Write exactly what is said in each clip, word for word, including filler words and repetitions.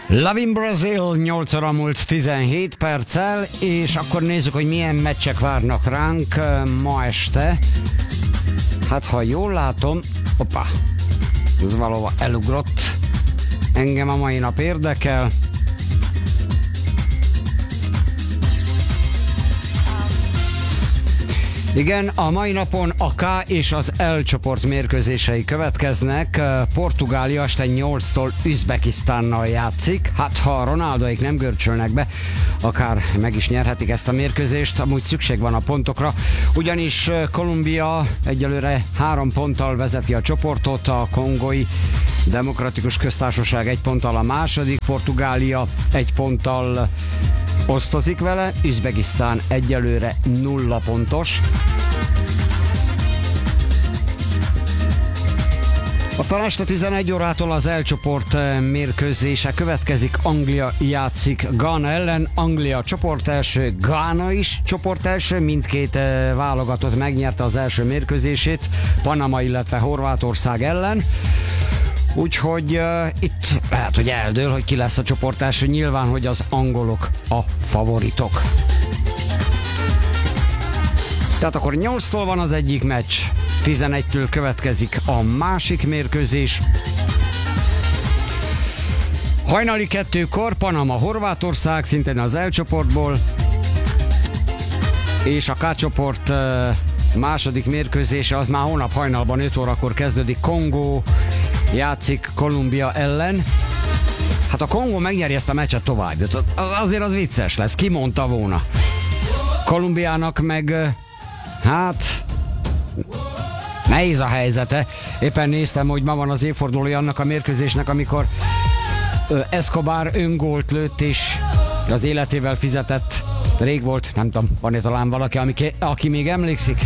Love in Brazil, nyolc óra múlt tizenhét perccel, és akkor nézzük, hogy milyen meccsek várnak ránk ma este. Hát ha jól látom, opa, ez valahol elugrott. Engem a mai nap érdekel. Igen, a mai napon a K és az L csoport mérkőzései következnek. Portugália este nyolctól Üzbekisztánnal játszik. Hát ha a Ronaldoik nem görcsölnek be, akár meg is nyerhetik ezt a mérkőzést. Amúgy szükség van a pontokra, ugyanis Kolumbia egyelőre három ponttal vezeti a csoportot, a Kongói Demokratikus Köztársaság egy ponttal a második, Portugália egy ponttal osztozik vele, Üzbegisztán egyelőre nulla pontos. Aztán este tizenegy órától az L csoport mérkőzése következik. Anglia játszik Ghana ellen. Anglia csoport első, Ghana is csoport első. Mindkét válogatott megnyerte az első mérkőzését Panama, illetve Horvátország ellen. Úgyhogy uh, itt lehet, hogy eldől, hogy ki lesz a csoport első. Nyilván, hogy az angolok a favoritok. Tehát akkor nyolctól van az egyik meccs, tizenegytől következik a másik mérkőzés. Hajnali kettőkor Panama, Horvátország, szintén az L csoportból, és a K csoport uh, második mérkőzése az már hónap hajnalban öt órakor kezdődik. Kongó játszik Kolumbia ellen. Hát a Kongó megnyeri ezt a meccset, tovább jut. Azért az vicces lesz, ki mondta volna. Kolumbiának meg hát nehéz a helyzete. Éppen néztem, hogy ma van az évfordulója annak a mérkőzésnek, amikor Escobar öngólt lőtt és az életével fizetett. Rég volt, nem tudom, van-e talán valaki, ami, aki még emlékszik?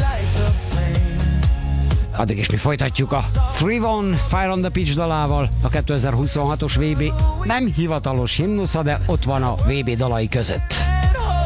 Addig is mi folytatjuk a Three One Fire on the Pitch dalával, a kétezer-huszonhatos vé bé nem hivatalos himnusza, de ott van a vé bé dalai között.